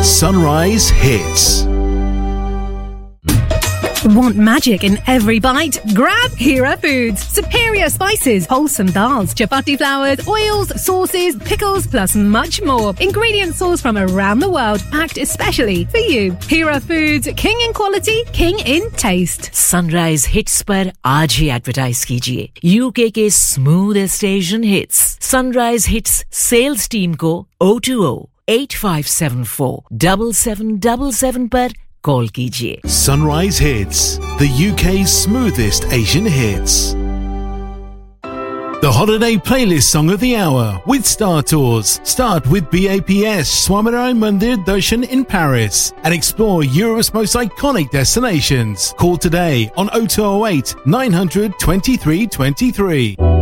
Sunrise Hits. Want magic in every bite? Grab Hera Foods. Superior spices, wholesome dals, chapati flours, oils, sauces, pickles, plus much more. Ingredients sourced from around the world, packed especially for you. Hera Foods, king in quality, king in taste. Sunrise Hits पर आज ही advertise कीजिए UK के smoothest Asian hits sunrise hits sales team को 020-8574-7777 पर call कीजिए. Sunrise Hits, the UK's smoothest Asian hits. The holiday playlist song of the hour with Star Tours. Start with BAPS Swaminarayan Mandir Darshan in Paris and explore Europe's most iconic destinations. Call today on 0208 900 2323.